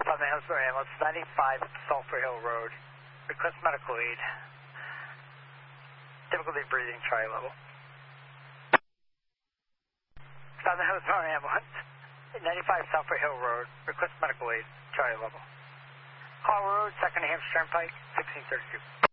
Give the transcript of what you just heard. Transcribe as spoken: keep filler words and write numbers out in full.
Southern Hillsborough Ambulance, ninety-five Sulphur Hill Road. Request medical aid. Difficulty breathing, try level. Southern Hillsborough Ambulance, ninety-five Sulphur Hill Road. Request medical aid, try level. Hall Road, Second Hampshire Turnpike, sixteen thirty-two.